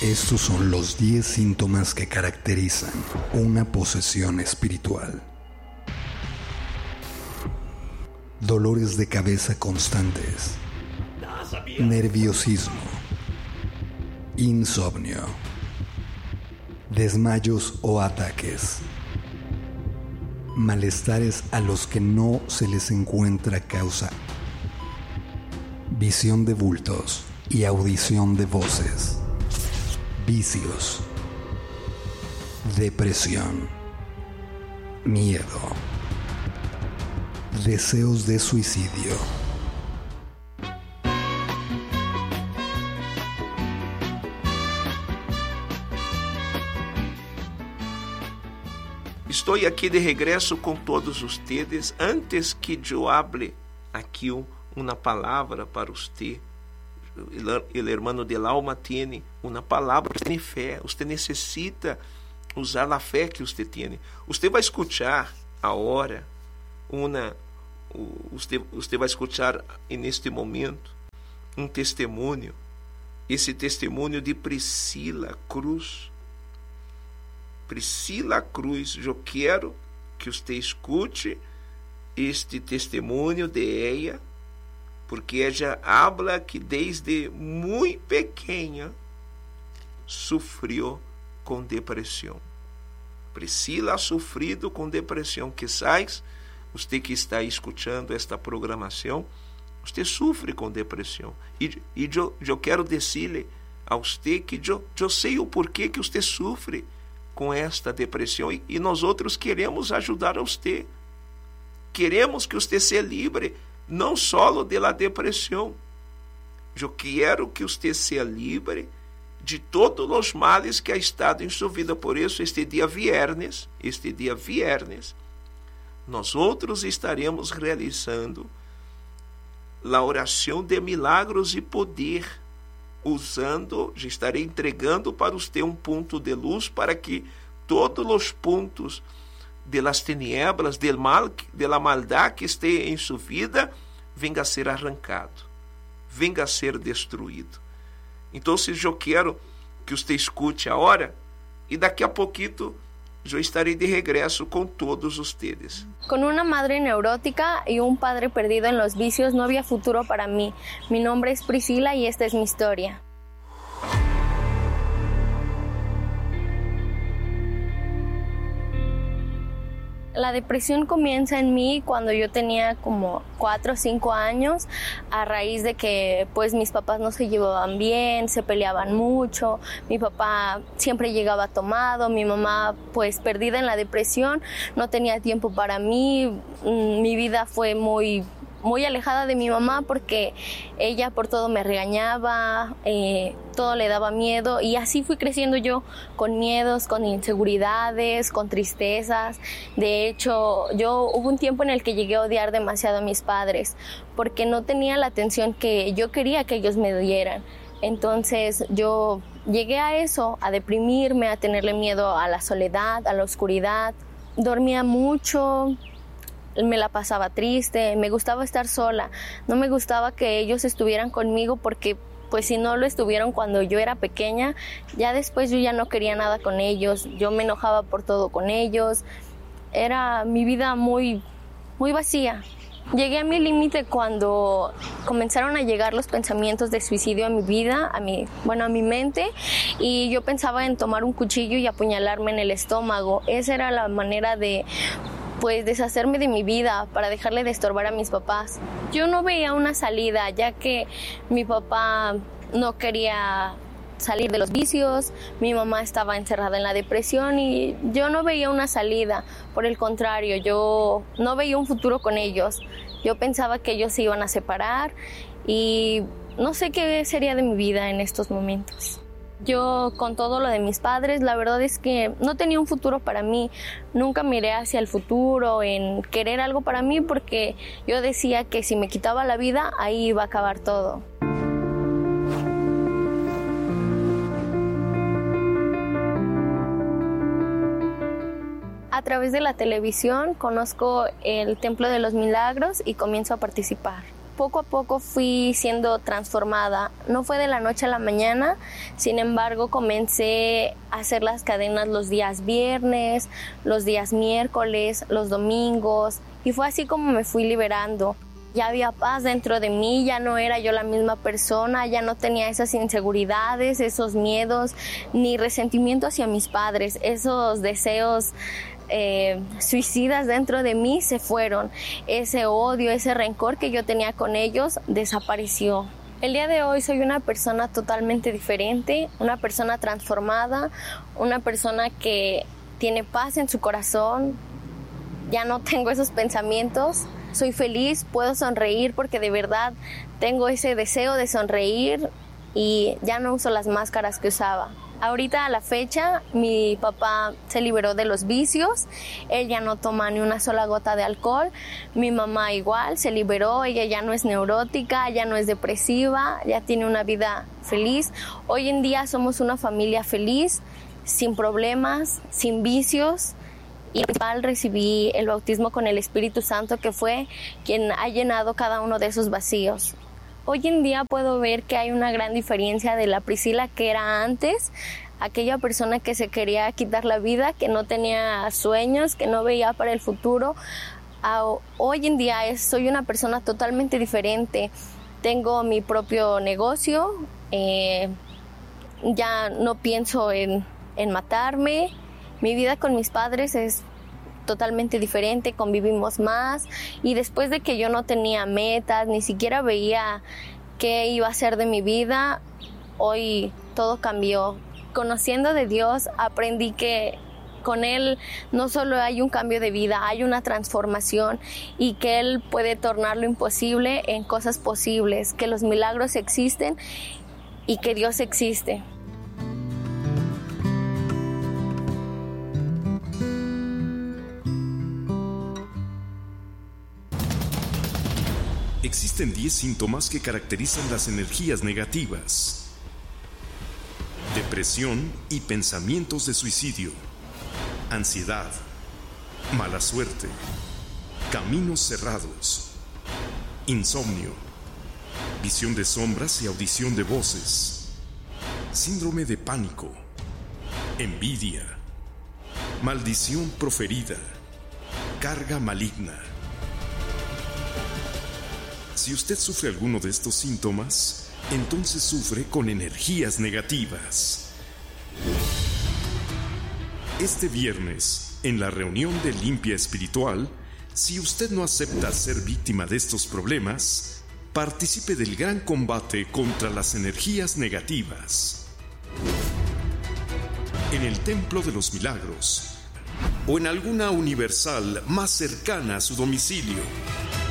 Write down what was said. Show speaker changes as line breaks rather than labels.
Estos son los 10 síntomas que caracterizan una posesión espiritual. Dolores de cabeza constantes, nerviosismo, insomnio, desmayos o ataques, malestares a los que no se les encuentra causa, visión de bultos y audición de voces, vicios, depresión, miedo, deseos de suicidio.
Estou aqui de regresso com todos ustedes. Antes que eu hable aqui uma palavra para você, o hermano del alma tem uma palavra, você tem fé, você necessita usar a fé que você tem. Você vai escutar agora você vai escutar neste momento testemunho, esse testemunho de Priscila Cruz. Priscila Cruz, eu quero que você escute este testemunho de ela, porque ella habla que desde muito pequena sofreu com depressão. Priscila ha sofrido com depressão. Quizás você que está escutando esta programação, você sofre com depressão. E eu quero dizer-lhe a você que eu sei o porquê que você sofre com esta depressão. E nós outros queremos ajudar a você. Queremos que você seja livre, não só da depressão. Eu quero que você seja livre de todos os males que ha estado em sua vida. Por isso, este dia viernes, nós outros estaremos realizando a oração de milagros e poder, já estarei entregando para você ponto de luz para que todos os pontos de las tinieblas, del mal, de la maldad que esteja em sua vida, venga a ser arrancado, venga a ser destruído. Então, eu quero que você escute agora e daqui a pouquinho eu estarei de regresso con todos ustedes.
Con una madre neurótica y un padre perdido en los vicios no había futuro para mí. Mi nombre es Priscila y esta es mi historia. La depresión comienza en mí cuando yo tenía como 4 o 5 años, a raíz de que pues mis papás no se llevaban bien, se peleaban mucho, mi papá siempre llegaba tomado, mi mamá pues perdida en la depresión, no tenía tiempo para mí, mi vida fue muy alejada de mi mamá porque ella por todo me regañaba, todo le daba miedo y así fui creciendo yo con miedos, con inseguridades, con tristezas. De hecho, hubo un tiempo en el que llegué a odiar demasiado a mis padres porque no tenía la atención que yo quería que ellos me dieran. Entonces yo llegué a eso, a deprimirme, a tenerle miedo a la soledad, a la oscuridad. Dormía mucho, me la pasaba triste, me gustaba estar sola, no me gustaba que ellos estuvieran conmigo porque pues si no lo estuvieron cuando yo era pequeña, ya después yo ya no quería nada con ellos, yo me enojaba por todo con ellos, era mi vida muy vacía. Llegué a mi límite cuando comenzaron a llegar los pensamientos de suicidio a mi vida, a mi mente, y yo pensaba en tomar un cuchillo y apuñalarme en el estómago. Esa era la manera de deshacerme de mi vida para dejarle de estorbar a mis papás. Yo no veía una salida, ya que mi papá no quería salir de los vicios, mi mamá estaba encerrada en la depresión y yo no veía una salida. Por el contrario, yo no veía un futuro con ellos. Yo pensaba que ellos se iban a separar y no sé qué sería de mi vida en estos momentos. Yo, con todo lo de mis padres, la verdad es que no tenía un futuro para mí. Nunca miré hacia el futuro, en querer algo para mí, porque yo decía que si me quitaba la vida, ahí iba a acabar todo. A través de la televisión conozco el Templo de los Milagros y comienzo a participar. poco a poco fui siendo transformada. No fue de la noche a la mañana, sin embargo comencé a hacer las cadenas los días viernes, los días miércoles, los domingos, y fue así como me fui liberando. Ya había paz dentro de mí, ya no era yo la misma persona, ya no tenía esas inseguridades, esos miedos, ni resentimiento hacia mis padres. Esos deseos suicidas dentro de mí se fueron. Ese odio, ese rencor que yo tenía con ellos desapareció. El día de hoy soy una persona totalmente diferente, una persona transformada, una persona que tiene paz en su corazón. Ya no tengo esos pensamientos. Soy feliz, puedo sonreír porque de verdad tengo ese deseo de sonreír y ya no uso las máscaras que usaba. Ahorita a la fecha mi papá se liberó de los vicios, él ya no toma ni una sola gota de alcohol, mi mamá igual se liberó, ella ya no es neurótica, ya no es depresiva, ya tiene una vida feliz. Hoy en día somos una familia feliz, sin problemas, sin vicios. Y principal recibí el bautismo con el Espíritu Santo, que fue quien ha llenado cada uno de esos vacíos. Hoy en día puedo ver que hay una gran diferencia de la Priscila que era antes, aquella persona que se quería quitar la vida, que no tenía sueños, que no veía para el futuro. Hoy en día soy una persona totalmente diferente. Tengo mi propio negocio, ya no pienso en matarme. Mi vida con mis padres es totalmente diferente, convivimos más, y después de que yo no tenía metas, ni siquiera veía qué iba a ser de mi vida, hoy todo cambió. Conociendo de Dios, aprendí que con Él no solo hay un cambio de vida, hay una transformación, y que Él puede tornar lo imposible en cosas posibles, que los milagros existen y que Dios existe.
Existen 10 síntomas que caracterizan las energías negativas: depresión y pensamientos de suicidio, ansiedad, mala suerte, caminos cerrados, insomnio, visión de sombras y audición de voces, síndrome de pánico, envidia, maldición proferida, carga maligna. Si usted sufre alguno de estos síntomas, entonces sufre con energías negativas. Este viernes, en la reunión de Limpia Espiritual, si usted no acepta ser víctima de estos problemas, participe del gran combate contra las energías negativas. En el Templo de los Milagros, o en alguna universal más cercana a su domicilio.